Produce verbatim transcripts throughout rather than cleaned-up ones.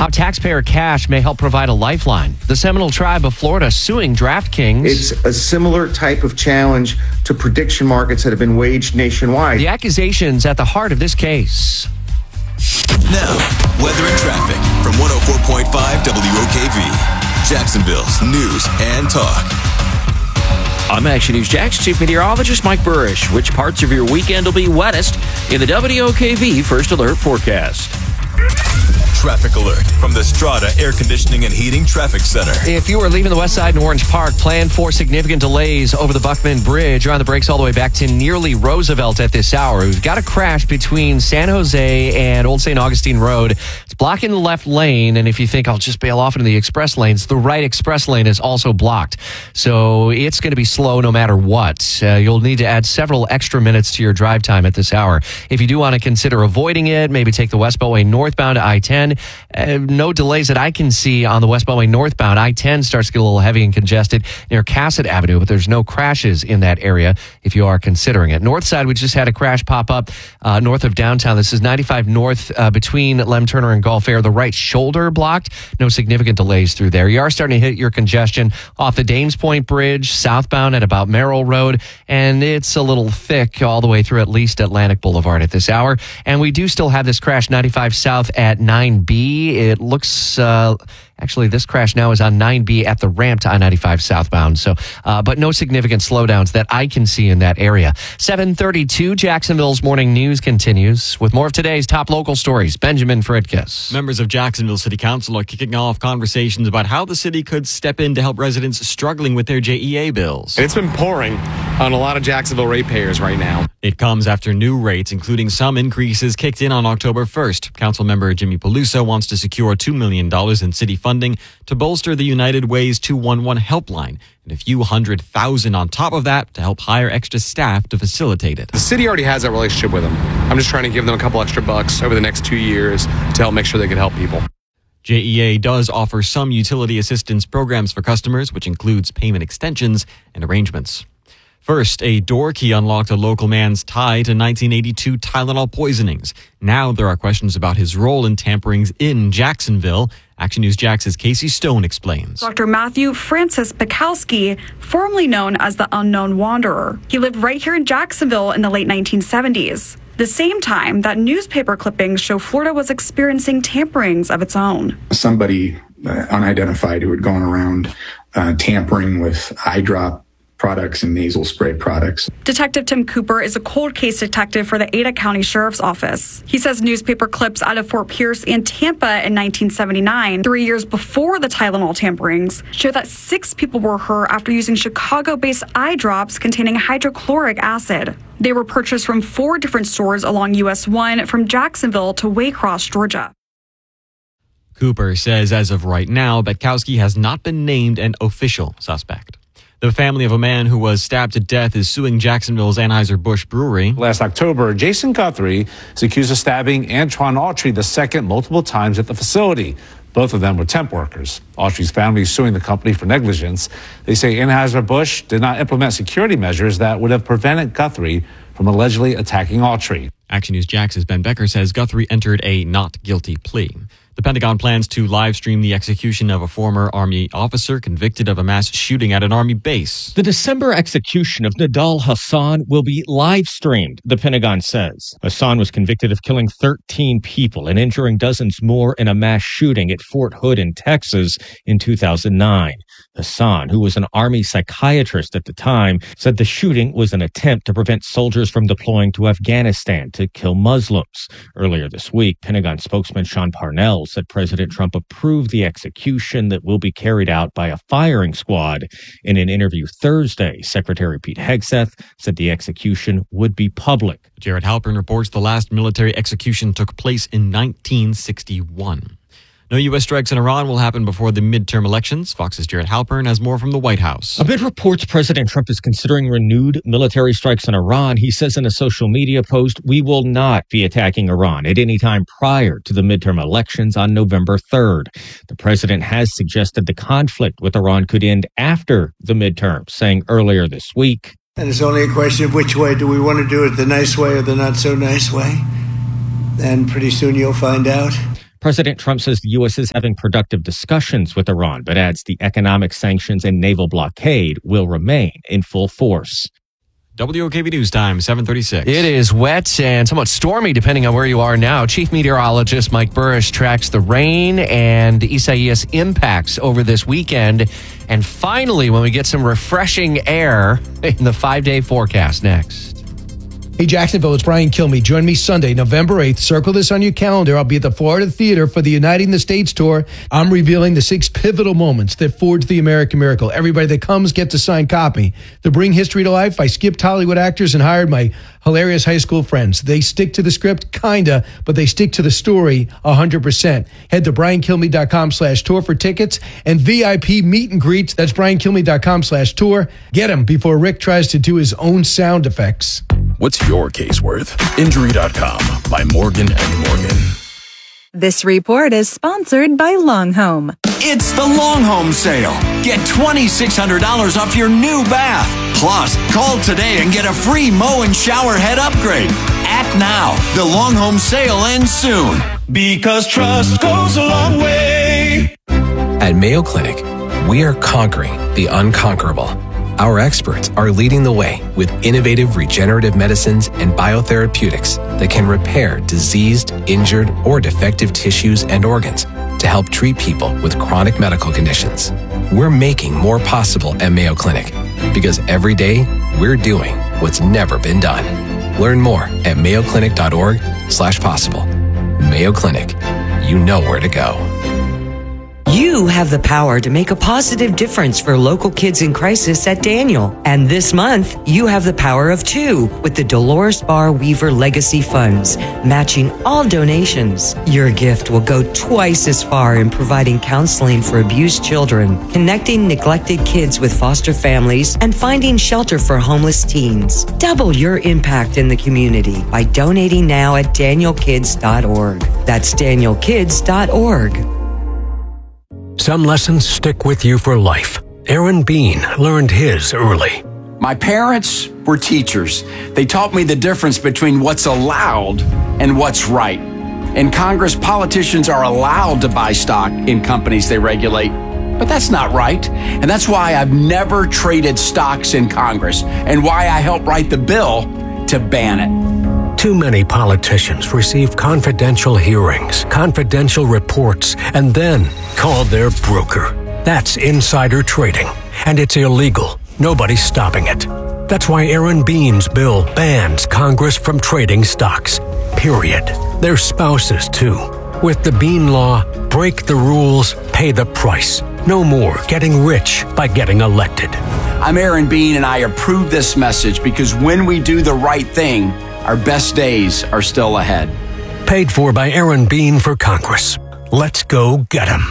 How taxpayer cash may help provide a lifeline. The Seminole Tribe of Florida suing DraftKings. It's a similar type of challenge to prediction markets that have been waged nationwide. The accusations at the heart of this case. Now, weather and traffic from one oh four point five W O K V, Jacksonville's news and talk. I'm Action News Jax Chief Meteorologist Mike Burrish. Which parts of your weekend will be wettest in the W O K V First Alert forecast? Traffic alert from the Strata Air Conditioning and Heating Traffic Center. If you are leaving the west side in Orange Park, plan for significant delays over the Buckman Bridge. You're on the brakes all the way back to nearly Roosevelt at this hour. We've got a crash between San Jose and Old Saint Augustine Road. It's blocking the left lane, and if you think I'll just bail off into the express lanes, the right express lane is also blocked. So it's going to be slow no matter what. Uh, you'll need to add several extra minutes to your drive time at this hour. If you do want to consider avoiding it, maybe take the West Beltway northbound to I ten. Uh, no delays that I can see on the West Beltway northbound. I ten starts to get a little heavy and congested near Cassett Avenue, but there's no crashes in that area if you are considering it. North side, we just had a crash pop up uh, north of downtown. This is ninety-five north uh, between Lem Turner and Gulf Air. The right shoulder blocked. No significant delays through there. You are starting to hit your congestion off the Dames Point Bridge, southbound at about Merrill Road, and it's a little thick all the way through at least Atlantic Boulevard at this hour. And we do still have this crash ninety-five south at nine B. It looks, uh, actually, this crash now is on nine B at the ramp to I ninety-five southbound. So, uh, but no significant slowdowns that I can see in that area. seven thirty-two, Jacksonville's Morning News continues with more of today's top local stories. Benjamin Fritkus. Members of Jacksonville City Council are kicking off conversations about how the city could step in to help residents struggling with their J E A bills. It's been pouring on a lot of Jacksonville ratepayers right now. It comes after new rates, including some increases, kicked in on October first. Councilmember Jimmy Peluso wants to secure two million dollars in city funding to bolster the United Way's two one one helpline and a few hundred thousand on top of that to help hire extra staff to facilitate it. The city already has that relationship with them. I'm just trying to give them a couple extra bucks over the next two years to help make sure they can help people. J E A does offer some utility assistance programs for customers, which includes payment extensions and arrangements. First, a door key unlocked a local man's tie to nineteen eighty-two Tylenol poisonings. Now there are questions about his role in tamperings in Jacksonville. Action News Jax's Casey Stone explains. Doctor Matthew Francis Pikowski, formerly known as the Unknown Wanderer. He lived right here in Jacksonville in the late nineteen seventies. The same time that newspaper clippings show Florida was experiencing tamperings of its own. Somebody uh, unidentified who had gone around uh, tampering with eye drop products and nasal spray products. Detective Tim Cooper is a cold case detective for the Ada County Sheriff's Office. He says newspaper clips out of Fort Pierce and Tampa in nineteen seventy-nine, three years before the Tylenol tamperings, show that six people were hurt after using Chicago-based eye drops containing hydrochloric acid. They were purchased from four different stores along U S one from Jacksonville to Waycross, Georgia. Cooper says as of right now, Betkowski has not been named an official suspect. The family of a man who was stabbed to death is suing Jacksonville's Anheuser-Busch Brewery. Last October, Jason Guthrie is accused of stabbing Antoine Autry the second multiple times at the facility. Both of them were temp workers. Autry's family is suing the company for negligence. They say Anheuser-Busch did not implement security measures that would have prevented Guthrie from allegedly attacking Autry. Action News Jax's Ben Becker says Guthrie entered a not guilty plea. The Pentagon plans to live stream the execution of a former Army officer convicted of a mass shooting at an Army base. The December execution of Nidal Hasan will be live streamed, the Pentagon says. Hasan was convicted of killing thirteen people and injuring dozens more in a mass shooting at Fort Hood in Texas in two thousand nine. Hasan, who was an Army psychiatrist at the time, said the shooting was an attempt to prevent soldiers from deploying to Afghanistan to kill Muslims. Earlier this week, Pentagon spokesman Sean Parnell said President Trump approved the execution that will be carried out by a firing squad. In an interview Thursday, Secretary Pete Hegseth said the execution would be public. Jared Halpern reports the last military execution took place in nineteen sixty-one. No U S strikes in Iran will happen before the midterm elections. Fox's Jared Halpern has more from the White House. Amid reports President Trump is considering renewed military strikes in Iran, he says in a social media post, "We will not be attacking Iran at any time prior to the midterm elections on November third. The president has suggested the conflict with Iran could end after the midterm, saying earlier this week, "And it's only a question of which way do we want to do it, the nice way or the not so nice way? And pretty soon you'll find out." President Trump says the U S is having productive discussions with Iran, but adds the economic sanctions and naval blockade will remain in full force. W O K V News Time, seven thirty-six. It is wet and somewhat stormy depending on where you are now. Chief Meteorologist Mike Burrish tracks the rain and Isaias impacts over this weekend. And finally, when we get some refreshing air in the five-day forecast next. Hey, Jacksonville, it's Brian Kilmeade. Join me Sunday, November eighth. Circle this on your calendar. I'll be at the Florida Theater for the Uniting the States tour. I'm revealing the six pivotal moments that forged the American miracle. Everybody that comes gets a signed copy. To bring history to life, I skipped Hollywood actors and hired my hilarious high school friends. They stick to the script, kinda, but they stick to the story one hundred percent. Head to briankilmeade.com slash tour for tickets and V I P meet and greets. That's briankilmeade.com slash tour. Get them before Rick tries to do his own sound effects. What's your case worth? Injury dot com by Morgan and Morgan. This report is sponsored by Long Home. It's the Long Home Sale. Get twenty-six hundred dollars off your new bath. Plus, call today and get a free mow and shower head upgrade. Act now. The Long Home Sale ends soon. Because trust goes a long way. At Mayo Clinic, we are conquering the unconquerable. Our experts are leading the way with innovative regenerative medicines and biotherapeutics that can repair diseased, injured, or defective tissues and organs to help treat people with chronic medical conditions. We're making more possible at Mayo Clinic because every day we're doing what's never been done. Learn more at mayoclinic.org slash possible. Mayo Clinic, you know where to go. You have the power to make a positive difference for local kids in crisis at Daniel. And this month, you have the power of two with the Dolores Barr Weaver Legacy Funds, matching all donations. Your gift will go twice as far in providing counseling for abused children, connecting neglected kids with foster families, and finding shelter for homeless teens. Double your impact in the community by donating now at daniel kids dot org. That's daniel kids dot org. Some lessons stick with you for life. Aaron Bean learned his early. My parents were teachers. They taught me the difference between what's allowed and what's right. In Congress, politicians are allowed to buy stock in companies they regulate, but that's not right. And that's why I've never traded stocks in Congress and why I helped write the bill to ban it. Too many politicians receive confidential hearings, confidential reports, and then call their broker. That's insider trading, and it's illegal. Nobody's stopping it. That's why Aaron Bean's bill bans Congress from trading stocks. Period. Their spouses, too. With the Bean Law, break the rules, pay the price. No more getting rich by getting elected. I'm Aaron Bean, and I approve this message because when we do the right thing, our best days are still ahead. Paid for by Aaron Bean for Congress. Let's go get him.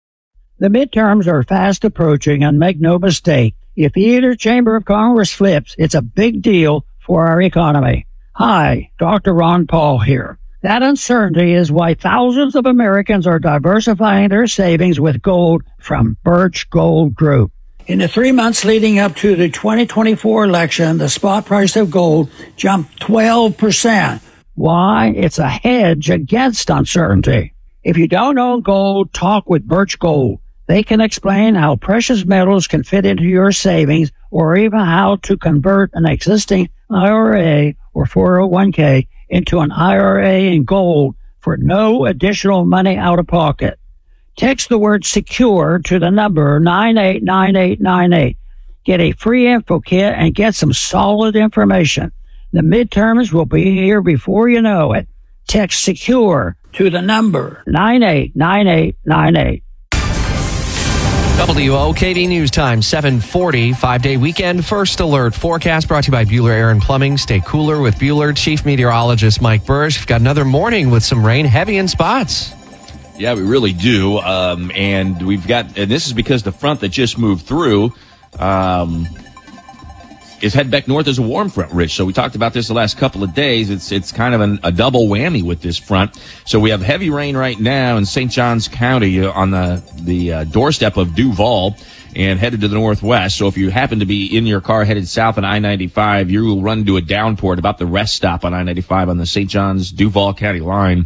The midterms are fast approaching, and make no mistake, if either chamber of Congress flips, it's a big deal for our economy. Hi, Doctor Ron Paul here. That uncertainty is why thousands of Americans are diversifying their savings with gold from Birch Gold Group. In the three months leading up to the twenty twenty-four election, the spot price of gold jumped twelve percent. Why? It's a hedge against uncertainty. If you don't own gold, talk with Birch Gold. They can explain how precious metals can fit into your savings or even how to convert an existing I R A or four oh one k into an I R A in gold for no additional money out of pocket. Text the word secure to the number nine eight nine eight nine eight. Get a free info kit and get some solid information. The midterms will be here before you know it. Text secure to the number nine eight nine eight nine eight. W O K V News Time, seven forty, five-day weekend first alert forecast brought to you by Bueller Air and Plumbing. Stay cooler with Bueller. Chief Meteorologist Mike Burrish. We've got another morning with some rain, heavy in spots. Yeah, we really do. Um, and we've got, and this is because the front that just moved through um, is heading back north as a warm front, Rich. So we talked about this the last couple of days. It's it's kind of an, a double whammy with this front. So we have heavy rain right now in Saint Johns County on the, the uh, doorstep of Duval and headed to the northwest. So if you happen to be in your car headed south on I ninety-five, you will run into a downpour at about the rest stop on I ninety-five on the Saint Johns Duval County line.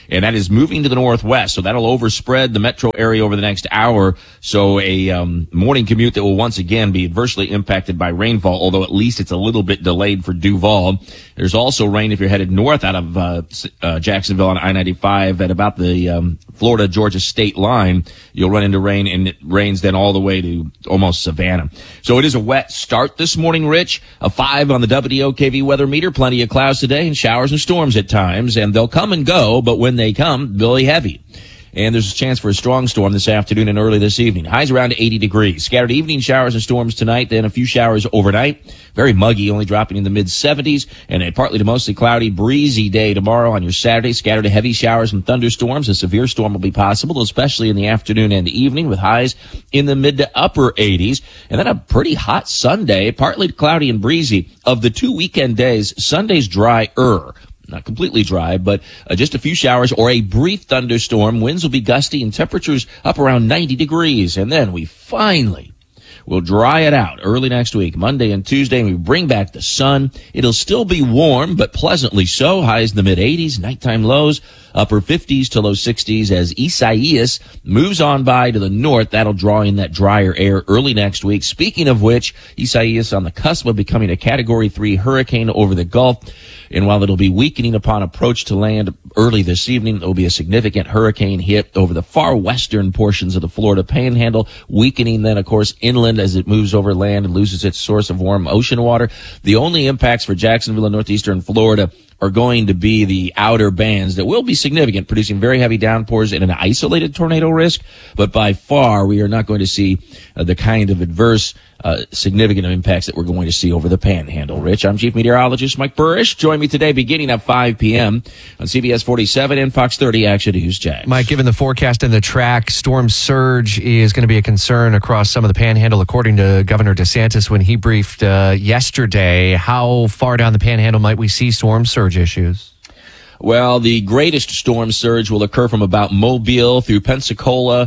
and that is moving to the northwest. So that'll overspread the metro area over the next hour. So a um, morning commute that will once again be adversely impacted by rainfall, although at least it's a little bit delayed for Duval. There's also rain if you're headed north out of uh, uh, Jacksonville on I ninety-five at about the um, Florida-Georgia state line. You'll run into rain, and it rains then all the way to almost Savannah. So it is a wet start this morning, Rich. A five on the W O K V weather meter. Plenty of clouds today and showers and storms at times, and they'll come and go, but when they come, they'll be heavy. And there's a chance for a strong storm this afternoon and early this evening. Highs around eighty degrees. Scattered evening showers and storms tonight, then a few showers overnight. Very muggy, only dropping in the mid seventies. And a partly to mostly cloudy, breezy day tomorrow on your Saturday. Scattered heavy showers and thunderstorms. A severe storm will be possible, especially in the afternoon and evening, with highs in the mid to upper eighties. And then a pretty hot Sunday, partly cloudy and breezy. Of the two weekend days, Sunday's drier. Not completely dry, but uh, just a few showers or a brief thunderstorm. Winds will be gusty and temperatures up around ninety degrees. And then we finally will dry it out early next week, Monday and Tuesday, and we bring back the sun. It'll still be warm, but pleasantly so. Highs in the mid eighties, nighttime lows, upper fifties to low sixties as Isaias moves on by to the north. That'll draw in that drier air early next week. Speaking of which, Isaias on the cusp of becoming a Category three hurricane over the Gulf. And while it'll be weakening upon approach to land early this evening, there will be a significant hurricane hit over the far western portions of the Florida Panhandle, weakening then, of course, inland as it moves over land and loses its source of warm ocean water. The only impacts for Jacksonville and northeastern Florida are going to be the outer bands that will be significant, producing very heavy downpours and an isolated tornado risk. But by far, we are not going to see uh, the kind of adverse, uh, significant impacts that we're going to see over the Panhandle. Rich, I'm Chief Meteorologist Mike Burrish. Join me today beginning at five p.m. on C B S forty-seven and Fox thirty Action News, Jack. Mike, given the forecast and the track, storm surge is going to be a concern across some of the Panhandle, according to Governor DeSantis when he briefed uh, yesterday. How far down the Panhandle might we see storm surge issues? Well, the greatest storm surge will occur from about Mobile through Pensacola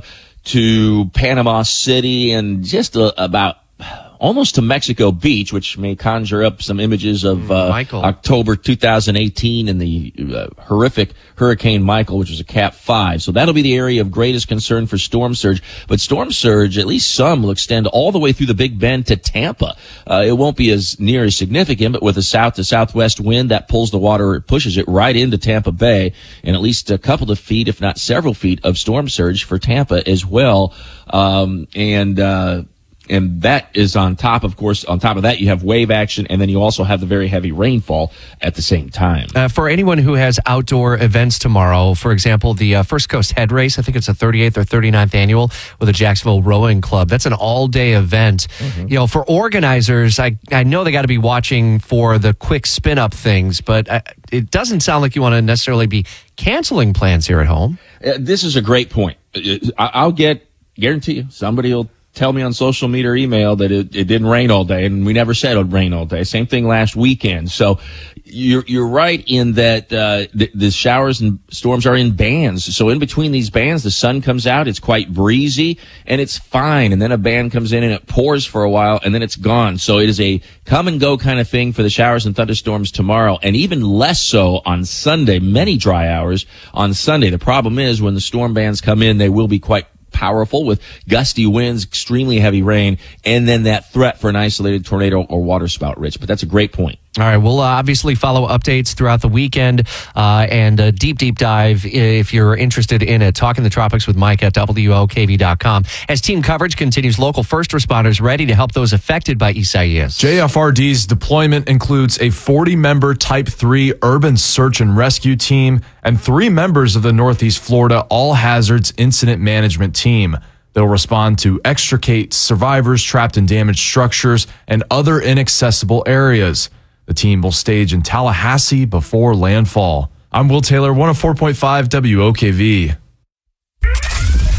to Panama City and just uh, about almost to Mexico Beach, which may conjure up some images of uh, October two thousand eighteen and the uh, horrific Hurricane Michael, which was a Cat five. So that'll be the area of greatest concern for storm surge. But storm surge, at least some, will extend all the way through the Big Bend to Tampa. Uh, it won't be as near as significant, but with a south to southwest wind that pulls the water, pushes it right into Tampa Bay, and at least a couple of feet, if not several feet, of storm surge for Tampa as well. Um, and, uh, And that is on top, of course, on top of that, you have wave action, and then you also have the very heavy rainfall at the same time. Uh, for anyone who has outdoor events tomorrow, for example, the uh, First Coast Head Race, I think it's the thirty-eighth or thirty-ninth annual with the Jacksonville Rowing Club. That's an all-day event. Mm-hmm. You know, for organizers, I, I know they got to be watching for the quick spin-up things, but uh, it doesn't sound like you want to necessarily be canceling plans here at home. Uh, this is a great point. I, I'll get, guarantee you, somebody will tell me on social media or email that it, it didn't rain all day, and we never said it would rain all day. Same thing last weekend. So you're you're right in that uh, the, the showers and storms are in bands. So in between these bands, the sun comes out, it's quite breezy, and it's fine. And then a band comes in and it pours for a while, and then it's gone. So it is a come and go kind of thing for the showers and thunderstorms tomorrow, and even less so on Sunday. Many dry hours on Sunday. The problem is when the storm bands come in, they will be quite powerful with gusty winds, extremely heavy rain, and then that threat for an isolated tornado or waterspout, Rich. But that's a great point. All right, we'll uh, obviously follow updates throughout the weekend uh, and a deep, deep dive if you're interested in it. Talking the Tropics with Mike at W O K V dot com. As team coverage continues, local first responders ready to help those affected by Isaias. J F R D's deployment includes a forty-member Type three urban search and rescue team and three members of the Northeast Florida All Hazards Incident Management Team. They'll respond to extricate survivors trapped in damaged structures and other inaccessible areas. The team will stage in Tallahassee before landfall. I'm Will Taylor, one oh four point five W O K V.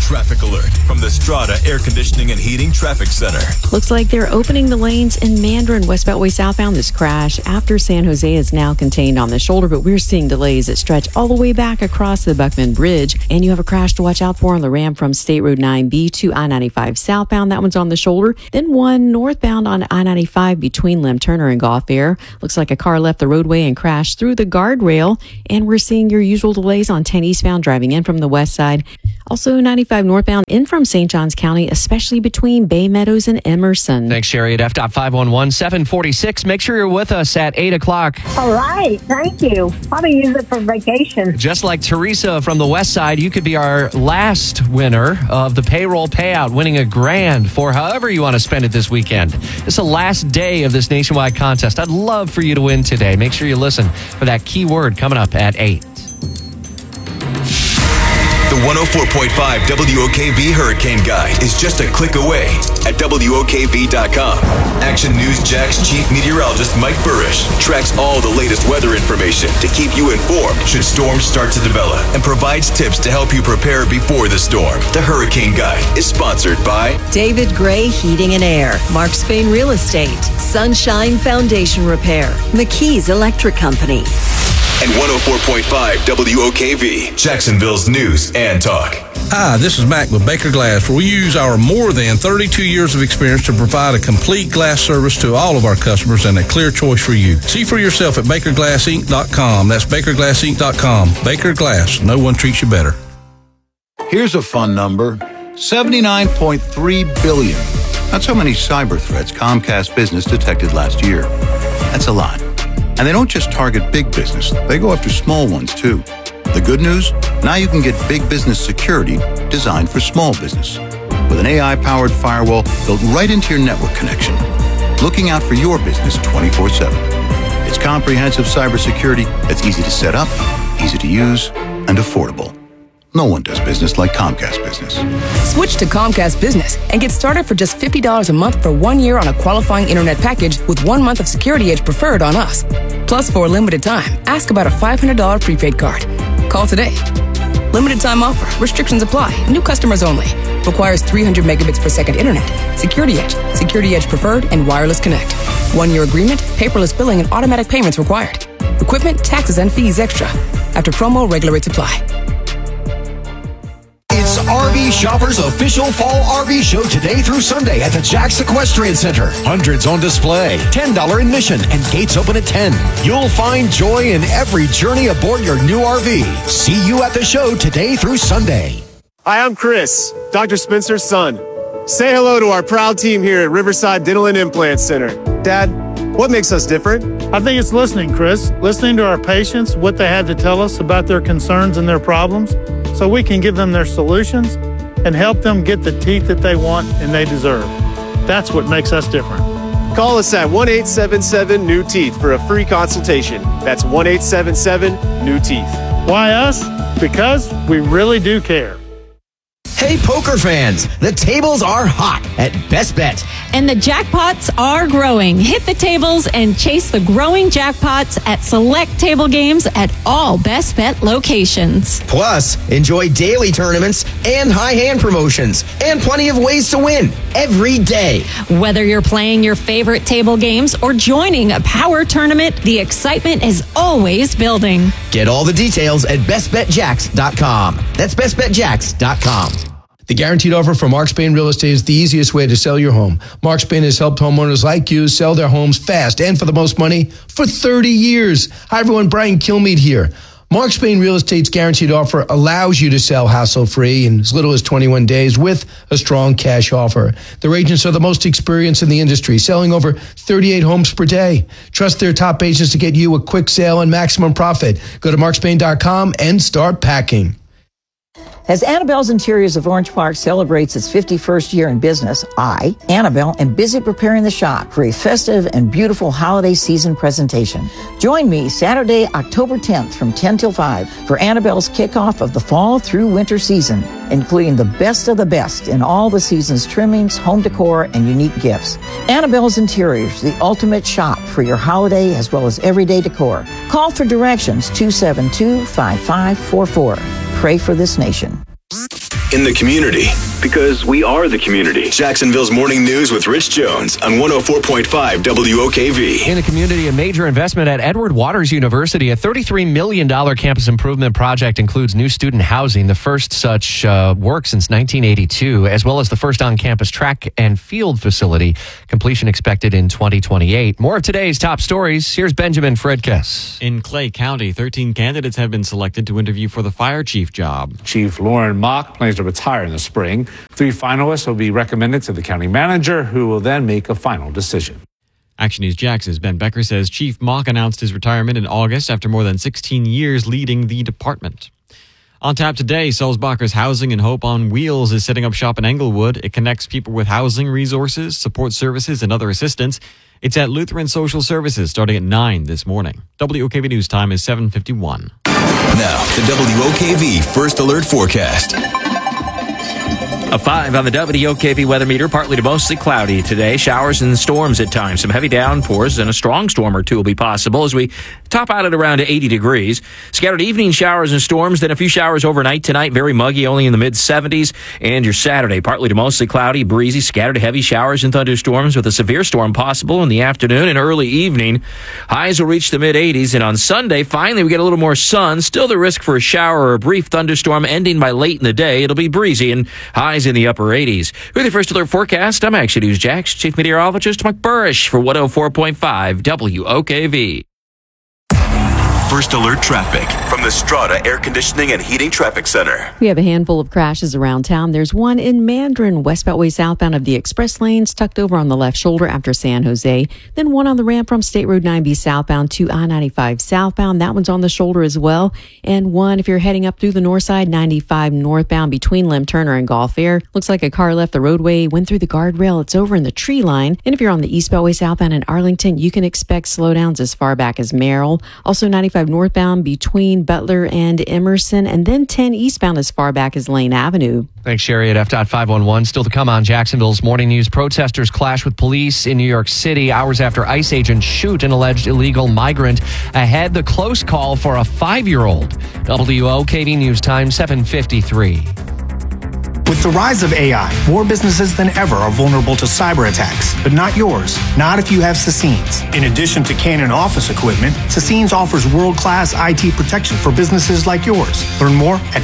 traffic alert from the Strata Air Conditioning and Heating Traffic Center. Looks like they're opening the lanes in Mandarin, West Beltway southbound. This crash after San Jose is now contained on the shoulder, but we're seeing delays that stretch all the way back across the Buckman Bridge. And you have a crash to watch out for on the Ram from State Road nine B to I ninety-five southbound. That one's on the shoulder. Then one northbound on I ninety-five between Lem Turner and Gulf Air. Looks like a car left the roadway and crashed through the guardrail. And we're seeing your usual delays on ten eastbound driving in from the west side. Also ninety-five northbound in from Saint Johns County, especially between Bay Meadows and Emerson. Thanks, Sherry, at F dot five one one, seven forty-six. Make sure you're with us at eight o'clock. All right. Thank you. Probably use it for vacation. Just like Teresa from the west side, you could be our last winner of the payroll payout, winning a grand for however you want to spend it this weekend. It's the last day of this nationwide contest. I'd love for you to win today. Make sure you listen for that key word coming up at eight. The one oh four point five W O K V Hurricane Guide is just a click away at W O K V dot com. Action News Jack's chief meteorologist Mike Burrish tracks all the latest weather information to keep you informed should storms start to develop and provides tips to help you prepare before the storm. The Hurricane Guide is sponsored by David Gray Heating and Air, Mark Spain Real Estate, Sunshine Foundation Repair, McKee's Electric Company. And one oh four point five W O K V, Jacksonville's news and talk. Hi, this is Mac with Baker Glass, where we use our more than thirty-two years of experience to provide a complete glass service to all of our customers and a clear choice for you. See for yourself at Baker Glass Inc dot com. That's Baker Glass Inc dot com. Baker Glass, no one treats you better. Here's a fun number, seventy-nine point three billion. That's how many cyber threats Comcast Business detected last year. That's a lot. And they don't just target big business, they go after small ones too. The good news? Now you can get big business security designed for small business. With an A I-powered firewall built right into your network connection. Looking out for your business twenty-four seven. It's comprehensive cybersecurity that's easy to set up, easy to use, and affordable. No one does business like Comcast Business. Switch to Comcast Business and get started for just fifty dollars a month for one year on a qualifying internet package with one month of Security Edge Preferred on us. Plus, for a limited time, ask about a five hundred dollars prepaid card. Call today. Limited time offer. Restrictions apply. New customers only. Requires three hundred megabits per second internet. Security Edge, Security Edge Preferred, and Wireless Connect. One-year agreement, paperless billing, and automatic payments required. Equipment, taxes, and fees extra. After promo, regular rates apply. It's R V Shoppers' official fall R V show today through Sunday at the Jack's Equestrian Center. Hundreds on display, ten dollars admission, and gates open at ten. You'll find joy in every journey aboard your new R V. See you at the show today through Sunday. Hi, I'm Chris, Doctor Spencer's son. Say hello to our proud team here at Riverside Dental and Implant Center. Dad, what makes us different? I think it's listening, Chris. Listening to our patients, what they had to tell us about their concerns and their problems, so we can give them their solutions and help them get the teeth that they want and they deserve. That's what makes us different. Call us at one eight seven seven new teeth for a free consultation. That's one eight seven seven new teeth. Why us? Because we really do care. Hey, poker fans, the tables are hot at Best Bet. And the jackpots are growing. Hit the tables and chase the growing jackpots at select table games at all Best Bet locations. Plus, enjoy daily tournaments and high hand promotions and plenty of ways to win every day. Whether you're playing your favorite table games or joining a power tournament, the excitement is always building. Get all the details at best bet jacks dot com. That's best bet jacks dot com. The guaranteed offer from Mark Spain Real Estate is the easiest way to sell your home. Mark Spain has helped homeowners like you sell their homes fast and for the most money for thirty years. Hi, everyone. Brian Kilmeade here. Mark Spain Real Estate's guaranteed offer allows you to sell hassle-free in as little as twenty-one days with a strong cash offer. Their agents are the most experienced in the industry, selling over thirty-eight homes per day. Trust their top agents to get you a quick sale and maximum profit. Go to mark spain dot com and start packing. As Annabelle's Interiors of Orange Park celebrates its fifty-first year in business, I, Annabelle, am busy preparing the shop for a festive and beautiful holiday season presentation. Join me Saturday, October tenth from ten till five for Annabelle's kickoff of the fall through winter season, including the best of the best in all the season's trimmings, home decor, and unique gifts. Annabelle's Interiors, the ultimate shop for your holiday as well as everyday decor. Call for directions two seven two, five five four four. Pray for this nation. in the community. Because we are the community. Jacksonville's Morning News with Rich Jones on one oh four point five W O K V. In the community, a major investment at Edward Waters University. A thirty-three million dollars campus improvement project includes new student housing, the first such uh, work since nineteen eighty-two, as well as the first on-campus track and field facility. Completion expected in twenty twenty-eight. More of today's top stories. Here's Benjamin Fredkes. In Clay County, thirteen candidates have been selected to interview for the fire chief job. Chief Lauren Mock plans to retire in the spring. Three finalists will be recommended to the county manager, who will then make a final decision. Action News Jax's Ben Becker says Chief Mock announced his retirement in August after more than sixteen years leading the department. On tap today, Sulzbacher's Housing and Hope on Wheels is setting up shop in Englewood. It connects people with housing resources, support services, and other assistance. It's at Lutheran Social Services starting at nine this morning. W O K V News time is seven fifty-one. Now, the W O K V First Alert Forecast. A five on the W O K V weather meter, partly to mostly cloudy today. Showers and storms at times. Some heavy downpours and a strong storm or two will be possible as we top out at around eighty degrees. Scattered evening showers and storms, then a few showers overnight tonight. Very muggy, only in the mid seventies. And your Saturday, partly to mostly cloudy, breezy, scattered heavy showers and thunderstorms with a severe storm possible in the afternoon and early evening. Highs will reach the mid eighties. And on Sunday, finally, we get a little more sun. Still the risk for a shower or a brief thunderstorm ending by late in the day. It'll be breezy and highs in the upper eighties. With the First Alert forecast, I'm Action News Jax, Chief Meteorologist Mike Burrish for one oh four point five W O K V. First Alert traffic from the Strata Air Conditioning and Heating Traffic Center. We have a handful of crashes around town. There's one in Mandarin, west Beltway southbound of the express lanes, tucked over on the left shoulder after San Jose. Then one on the ramp from State Road nine B southbound to I ninety-five southbound. That one's on the shoulder as well. And one if you're heading up through the north side, ninety-five northbound between Lem Turner and Gulf Air. Looks like a car left the roadway, went through the guardrail. It's over in the tree line. And if you're on the east Beltway southbound in Arlington, you can expect slowdowns as far back as Merrill. Also ninety-five northbound between Butler and Emerson, and then ten eastbound as far back as Lane Avenue. Thanks, Sherry at F dot five one one. Still to come on Jacksonville's Morning News. Protesters clash with police in New York City hours after ICE agents shoot an alleged illegal migrant. Ahead, the close call for a five-year-old. W O K V News time, seven fifty-three. With the rise of A I, more businesses than ever are vulnerable to cyber attacks, but not yours, not if you have Sassines. In addition to Canon office equipment, Sassines offers world-class I T protection for businesses like yours. Learn more at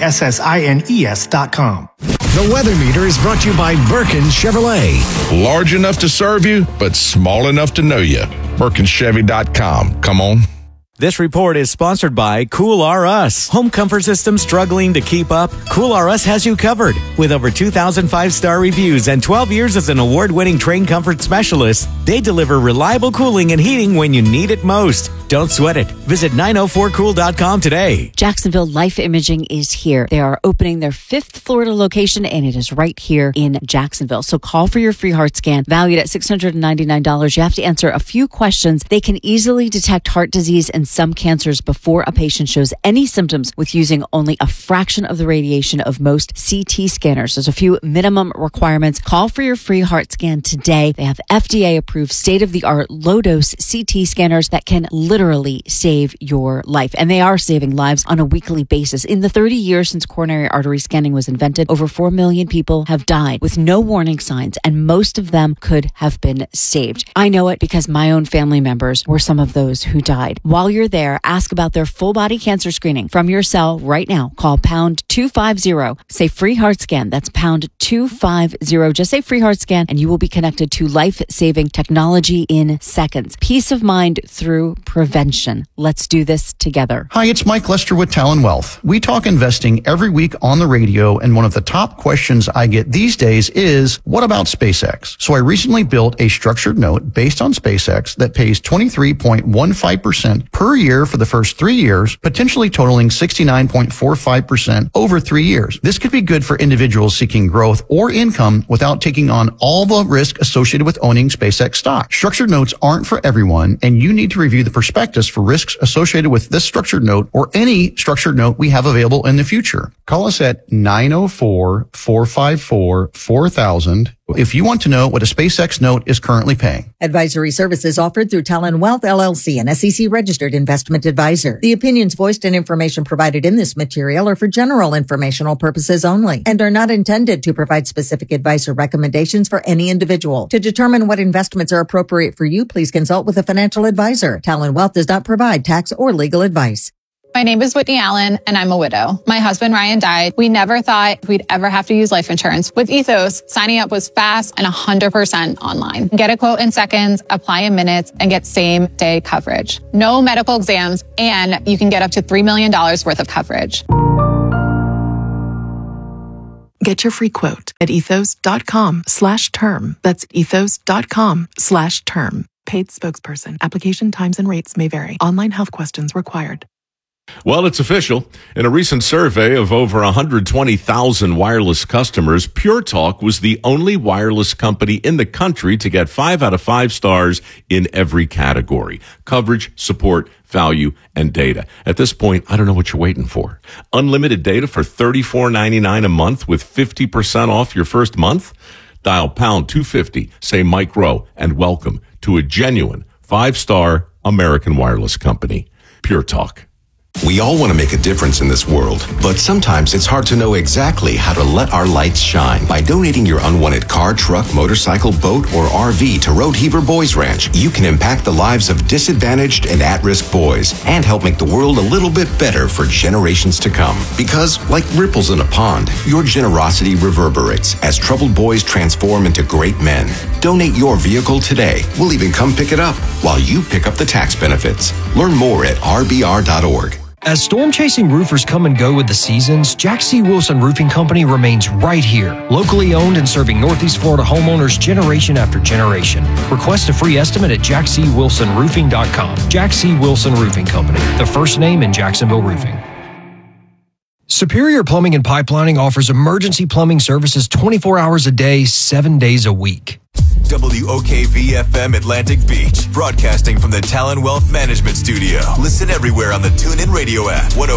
sissines dot com. The weather meter is brought to you by Birkin Chevrolet. Large enough to serve you, but small enough to know you. Birkin Chevy dot com. Come on. This report is sponsored by Cool R Us. Home comfort systems struggling to keep up? Cool R Us has you covered. With over two thousand five-star reviews and twelve years as an award-winning train comfort specialist, they deliver reliable cooling and heating when you need it most. Don't sweat it. Visit nine oh four cool dot com today. Jacksonville Life Imaging is here. They are opening their fifth Florida location, and it is right here in Jacksonville. So call for your free heart scan, valued at six hundred ninety-nine dollars. You have to answer a few questions. They can easily detect heart disease and some cancers before a patient shows any symptoms with using only a fraction of the radiation of most C T scanners. There's a few minimum requirements. Call for your free heart scan today. They have F D A-approved state-of-the-art low-dose C T scanners that can literally save your life. And they are saving lives on a weekly basis. In the thirty years since coronary artery scanning was invented, over four million people have died with no warning signs, and most of them could have been saved. I know it because my own family members were some of those who died. While you're there, ask about their full body cancer screening from your cell right now. Call pound two five zero. Say free heart scan. That's pound two five zero. Just say free heart scan and you will be connected to life-saving technology in seconds. Peace of mind through prevention. Let's do this together. Hi, it's Mike Lester with Talon Wealth. We talk investing every week on the radio, and one of the top questions I get these days is, what about SpaceX? So I recently built a structured note based on SpaceX that pays twenty-three point one five percent per year for the first three years, potentially totaling sixty-nine point four five percent over three years. This could be good for individuals seeking growth or income without taking on all the risk associated with owning SpaceX stock. Structured notes aren't for everyone, and you need to review the prospectus for risks associated with this structured note or any structured note we have available in the future. Call us at nine oh four, four five four, four thousand if you want to know what a SpaceX note is currently paying. Advisory services offered through Talon Wealth, L L C, an S E C-registered investment advisor. The opinions voiced and information provided in this material are for general informational purposes only and are not intended to provide specific advice or recommendations for any individual. To determine what investments are appropriate for you, please consult with a financial advisor. Talon Wealth does not provide tax or legal advice. My name is Whitney Allen, and I'm a widow. My husband, Ryan, died. We never thought we'd ever have to use life insurance. With Ethos, signing up was fast and one hundred percent online. Get a quote in seconds, apply in minutes, and get same-day coverage. No medical exams, and you can get up to three million dollars worth of coverage. Get your free quote at ethos.com slash term. That's ethos.com slash term. Paid spokesperson. Application times and rates may vary. Online health questions required. Well, it's official. In a recent survey of over one hundred twenty thousand wireless customers, Pure Talk was the only wireless company in the country to get five out of five stars in every category: coverage, support, value, and data. At this point, I don't know what you're waiting for. Unlimited data for thirty-four ninety-nine a month with fifty percent off your first month? Dial pound two fifty, say Mike Rowe, and welcome to a genuine five-star American wireless company. Pure Talk. We all want to make a difference in this world, but sometimes it's hard to know exactly how to let our lights shine. By donating your unwanted car, truck, motorcycle, boat, or R V to Road Heaver Boys Ranch, you can impact the lives of disadvantaged and at-risk boys and help make the world a little bit better for generations to come. Because, like ripples in a pond, your generosity reverberates as troubled boys transform into great men. Donate your vehicle today. We'll even come pick it up while you pick up the tax benefits. Learn more at r b r dot org. As storm-chasing roofers come and go with the seasons, Jack C. Wilson Roofing Company remains right here, locally owned and serving Northeast Florida homeowners generation after generation. Request a free estimate at jack c wilson roofing dot com. Jack C. Wilson Roofing Company, the first name in Jacksonville roofing. Superior Plumbing and Pipelining offers emergency plumbing services twenty-four hours a day, seven days a week. W O K V F M Atlantic Beach, broadcasting from the Talon Wealth Management Studio. Listen everywhere on the TuneIn Radio app, one oh